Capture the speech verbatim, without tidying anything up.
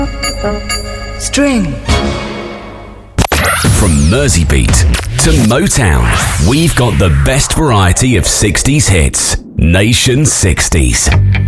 String. From Merseybeat to Motown, we've got the best variety of sixties hits. Nation sixties.